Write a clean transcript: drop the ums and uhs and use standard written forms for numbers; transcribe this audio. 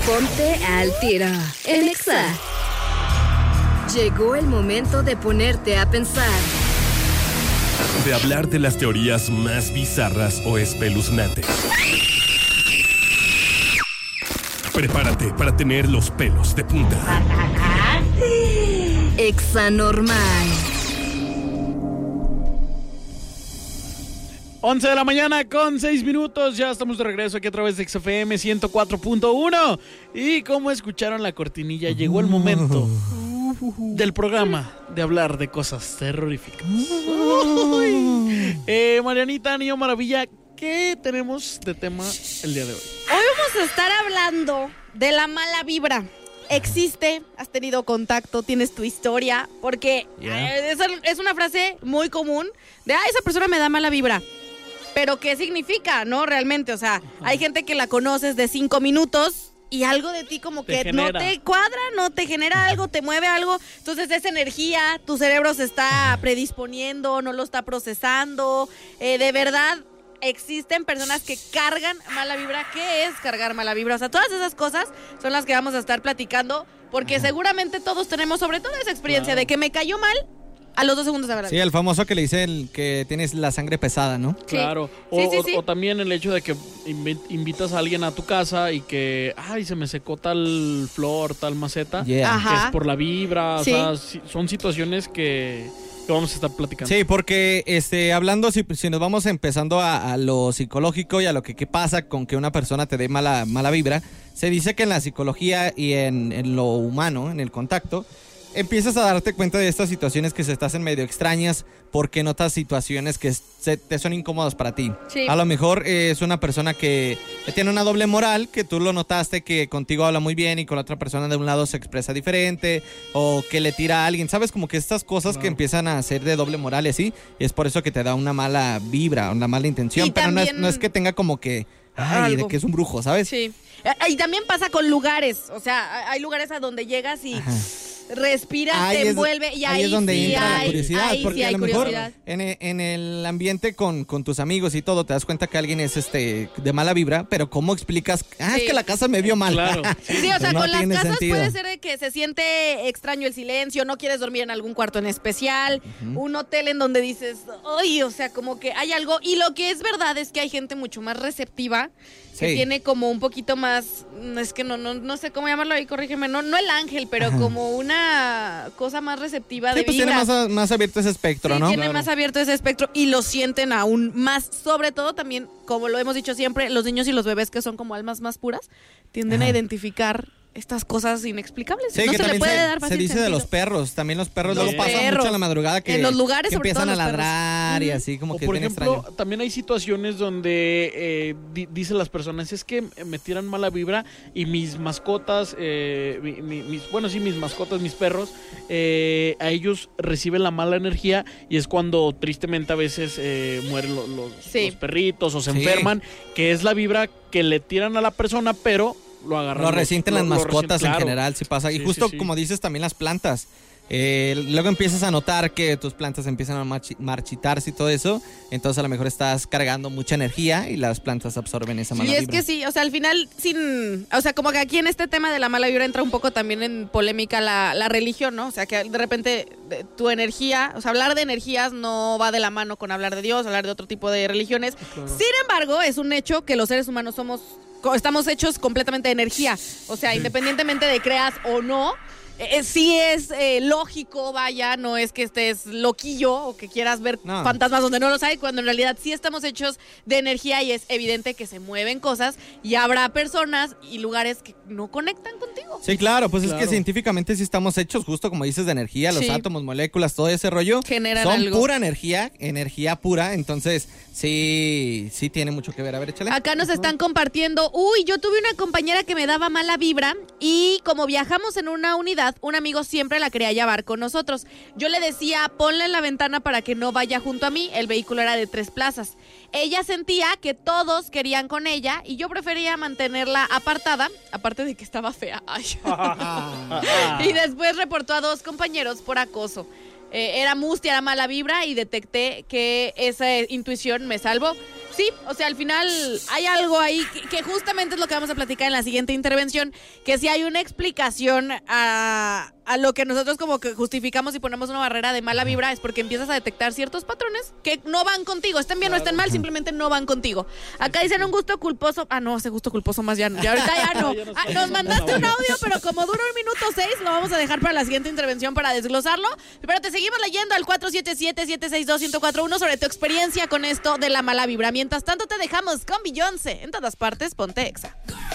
Ponte al tiro en Exa. Llegó el momento de ponerte a pensar. De hablar de las teorías más bizarras o espeluznantes. Prepárate para tener los pelos de punta. Exa Normal. 11 de la mañana con 6 minutos. Ya estamos de regreso aquí a través de XFM 104.1. Y como escucharon la cortinilla, llegó el momento del programa de hablar de cosas terroríficas. Marianita, Niño Maravilla, ¿qué tenemos de tema el día de hoy? Hoy vamos a estar hablando de la mala vibra. Existe, has tenido contacto, tienes tu historia, porque es una frase muy común de, esa persona me da mala vibra. Pero ¿qué significa, no? Realmente, o sea, hay gente que la conoces de 5 minutos y algo de ti como que no te cuadra, no te genera algo, te mueve algo. Entonces esa energía, tu cerebro se está predisponiendo, no lo está procesando. De verdad, existen personas que cargan mala vibra. ¿Qué es cargar mala vibra? O sea, todas esas cosas son las que vamos a estar platicando, porque seguramente todos tenemos sobre todo esa experiencia de que me cayó mal. A los 2 segundos de verdad. Sí, el famoso que le dice el que tienes la sangre pesada, ¿no? Claro. Sí. O también el hecho de que invitas a alguien a tu casa y que, se me secó tal flor, tal maceta, que es por la vibra. Sí. O sea, son situaciones que vamos a estar platicando. Sí, porque hablando, si nos vamos empezando a lo psicológico y a lo que pasa con que una persona te dé mala vibra, se dice que en la psicología y en lo humano, en el contacto, empiezas a darte cuenta de estas situaciones que se te hacen medio extrañas porque notas situaciones que te son incómodas para ti. Sí. A lo mejor es una persona que tiene una doble moral, que tú lo notaste que contigo habla muy bien y con la otra persona de un lado se expresa diferente, o que le tira a alguien, ¿sabes? Como que estas cosas que empiezan a ser de doble moral y así, y es por eso que te da una mala vibra, una mala intención, pero también no es que tenga como que, de que es un brujo, ¿sabes? Sí. Y también pasa con lugares, o sea, hay lugares a donde llegas y... respiras, te envuelve y ahí es donde sí entra la curiosidad, ahí porque sí a lo mejor curiosidad. en el ambiente con tus amigos y todo te das cuenta que alguien es de mala vibra, pero ¿cómo explicas? Es que la casa me vio mal. Claro. Sí, o sea, no con las casas sentido. puede ser de que se siente extraño el silencio, no quieres dormir en algún cuarto en especial, un hotel en donde dices, o sea, como que hay algo, y lo que es verdad es que hay gente mucho más receptiva, que tiene como un poquito más, es que no sé cómo llamarlo ahí, corrígeme, no el ángel, pero como una cosa más receptiva de pues vibras. tiene más abierto ese espectro, ¿no? Tiene más abierto ese espectro y lo sienten aún más, sobre todo también, como lo hemos dicho siempre, los niños y los bebés que son como almas más puras, tienden a identificar estas cosas inexplicables. Sí, no que se le puede dar se fácil dice sentido. de los perros. También los perros luego pasan mucho en la madrugada que, en los lugares, que empiezan a los ladrar y así como que por es bien ejemplo, extraño. también hay situaciones donde dicen las personas, es que me tiran mala vibra y mis mascotas, mis mascotas, mis perros, a ellos reciben la mala energía y es cuando tristemente a veces mueren los perritos o se enferman, que es la vibra que le tiran a la persona, pero lo agarran. Lo resienten las mascotas en general, sí pasa. Y Sí, justo sí. como dices, también las plantas. Luego empiezas a notar que tus plantas empiezan a marchitarse y todo eso. Entonces a lo mejor estás cargando mucha energía y las plantas absorben esa mala vibra. Y es que sí, o sea, al final, como que aquí en este tema de la mala vibra entra un poco también en polémica la religión, ¿no? O sea, que de repente tu energía, o sea, hablar de energías no va de la mano con hablar de Dios, hablar de otro tipo de religiones. Claro. Sin embargo, es un hecho que los seres humanos estamos hechos completamente de energía. O sea, independientemente de creas o no, sí es lógico, vaya, no es que estés loquillo o que quieras ver fantasmas donde no los hay, cuando en realidad sí estamos hechos de energía y es evidente que se mueven cosas y habrá personas y lugares que no conectan contigo. Sí, claro, pues es que científicamente sí estamos hechos, justo como dices, de energía, los átomos, moléculas, todo ese rollo generan son algo. Pura energía pura, entonces sí tiene mucho que ver. A ver, échale. Acá nos están compartiendo, yo tuve una compañera que me daba mala vibra y como viajamos en una unidad, un amigo siempre la quería llevar con nosotros. Yo le decía, ponla en la ventana para que no vaya junto a mí, el vehículo era de 3 plazas. Ella sentía que todos querían con ella y yo prefería mantenerla apartada, aparte de que estaba fea. Y después reportó a 2 compañeros por acoso. Era mustia, era mala vibra y detecté que esa intuición me salvó. Sí, o sea, al final hay algo ahí que justamente es lo que vamos a platicar en la siguiente intervención, que si hay una explicación a lo que nosotros como que justificamos y ponemos una barrera de mala vibra, es porque empiezas a detectar ciertos patrones que no van contigo, estén bien o estén mal, simplemente no van contigo. Acá dicen un gusto culposo, no, ese gusto culposo más ya ahorita ya no. Nos mandaste un audio, pero como dura 1 minuto 6, lo vamos a dejar para la siguiente intervención para desglosarlo, pero te seguimos leyendo al 477-762-1041 sobre tu experiencia con esto de la mala vibra. Mientras tanto te dejamos con Beyoncé. En todas partes, ponte Exa.